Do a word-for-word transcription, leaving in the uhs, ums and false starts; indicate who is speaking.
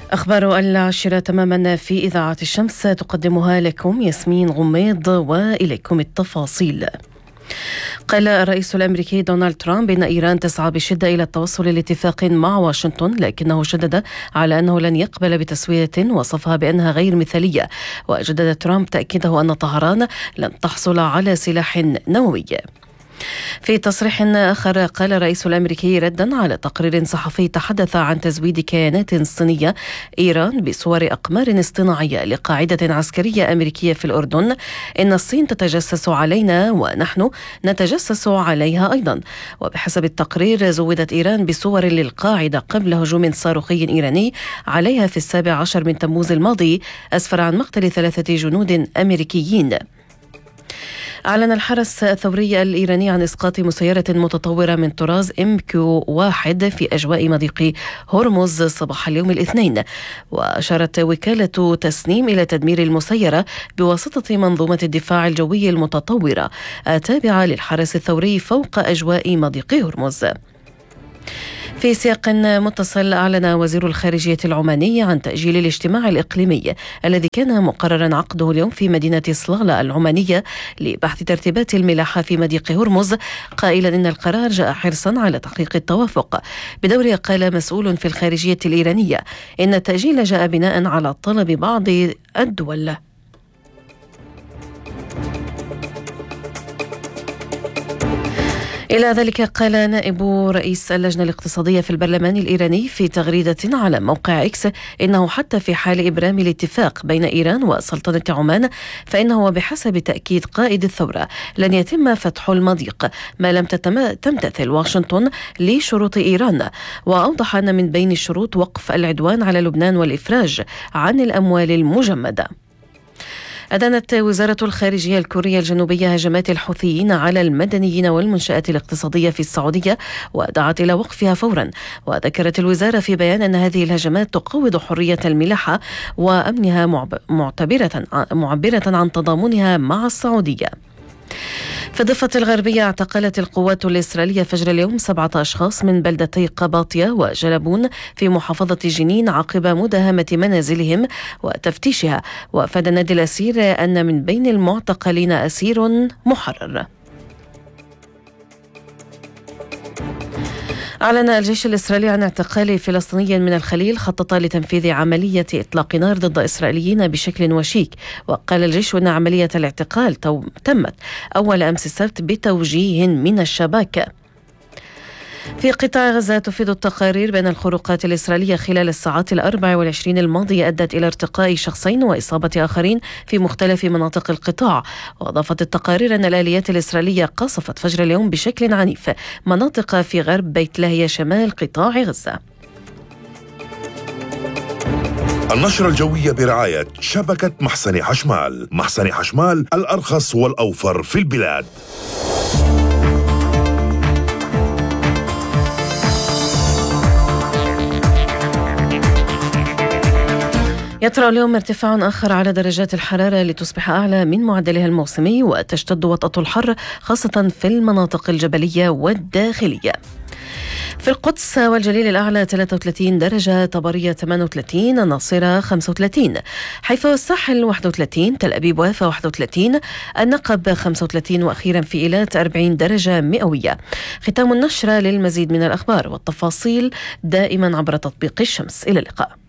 Speaker 1: أخبار العاشرة تماما في إذاعة الشمس تقدمها لكم ياسمين غميض، وإليكم التفاصيل. قال الرئيس الأمريكي دونالد ترامب إن إيران تسعى بشدة إلى التوصل لاتفاق مع واشنطن، لكنه شدد على أنه لن يقبل بتسوية وصفها بأنها غير مثالية. وجدد ترامب تأكيده أن طهران لن تحصل على سلاح نووي. في تصريح آخر قال الرئيس الأمريكي ردا على تقرير صحفي تحدث عن تزويد كيانات صينية إيران بصور أقمار اصطناعية لقاعدة عسكرية أمريكية في الأردن: إن الصين تتجسس علينا ونحن نتجسس عليها أيضا. وبحسب التقرير زودت إيران بصور للقاعدة قبل هجوم صاروخي إيراني عليها في السابع عشر من تموز الماضي أسفر عن مقتل ثلاثة جنود أمريكيين. أعلن الحرس الثوري الإيراني عن إسقاط مسيرة متطورة من طراز إم كيو واحد في أجواء مضيق هرمز صباح اليوم الاثنين. وأشارت وكالة تسنيم إلى تدمير المسيرة بواسطة منظومة الدفاع الجوي المتطورة التابعة للحرس الثوري فوق أجواء مضيق هرمز. في سياق متصل، أعلن وزير الخارجية العماني عن تأجيل الاجتماع الإقليمي الذي كان مقررا عقده اليوم في مدينة صلالة العمانية لبحث ترتيبات الملاحة في مضيق هرمز، قائلا إن القرار جاء حرصا على تحقيق التوافق. بدوره قال مسؤول في الخارجية الإيرانية إن التأجيل جاء بناء على طلب بعض الدول. إلى ذلك قال نائب رئيس اللجنة الاقتصادية في البرلمان الإيراني في تغريدة على موقع إكس إنه حتى في حال إبرام الاتفاق بين إيران وسلطنة عمان فإنه بحسب تأكيد قائد الثورة لن يتم فتح المضيق ما لم تمتثل واشنطن لشروط إيران. وأوضح أن من بين الشروط وقف العدوان على لبنان والإفراج عن الأموال المجمدة. أدانت وزارة الخارجية الكورية الجنوبية هجمات الحوثيين على المدنيين والمنشآت الاقتصادية في السعودية ودعت إلى وقفها فورا. وذكرت الوزارة في بيان أن هذه الهجمات تقوض حرية الملاحة وأمنها معتبرة معبرة عن تضامنها مع السعودية. في الضفة الغربية اعتقلت القوات الإسرائيلية فجر اليوم سبعة أشخاص من بلدتي قباطية وجلبون في محافظة جنين عقب مداهمة منازلهم وتفتيشها. وأفاد نادي الأسير أن من بين المعتقلين أسير محرر. أعلن الجيش الإسرائيلي عن اعتقال فلسطيني من الخليل خطط لتنفيذ عملية إطلاق نار ضد إسرائيليين بشكل وشيك. وقال الجيش أن عملية الاعتقال تمت أول أمس السبت بتوجيه من الشباك. في قطاع غزة تفيد التقارير بأن الخروقات الإسرائيلية خلال الساعات الأربع والعشرين الماضية أدت إلى ارتقاء شخصين وإصابة آخرين في مختلف مناطق القطاع. وأضافت التقارير أن الآليات الإسرائيلية قصفت فجر اليوم بشكل عنيف مناطق في غرب بيت لاهيا شمال قطاع غزة.
Speaker 2: النشرة الجوية برعاية شبكة محسن حشمال. محسن حشمال، الأرخص والأوفر في البلاد.
Speaker 1: يطرأ اليوم ارتفاع آخر على درجات الحرارة لتصبح أعلى من معدلها الموسمي، وتشتد وطأة الحر خاصة في المناطق الجبلية والداخلية. في القدس والجليل الأعلى ثلاثة وثلاثين درجة، طبرية ثمانية وثلاثين، الناصرة خمسة وثلاثين، حيفا والساحل واحد وثلاثين، تل أبيب ويافا واحد وثلاثين، النقب خمسة وثلاثين، وأخيرا في إيلات أربعين درجة مئوية. ختام النشرة. للمزيد من الأخبار والتفاصيل دائما عبر تطبيق الشمس. إلى اللقاء.